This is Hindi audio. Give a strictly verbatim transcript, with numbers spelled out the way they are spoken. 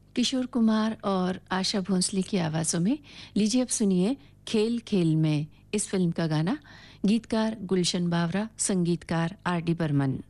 किशोर कुमार और आशा भोंसले की आवाज़ों में। लीजिए अब सुनिए खेल खेल में इस फिल्म का गाना। गीतकार गुलशन बावरा, संगीतकार आर डी बर्मन।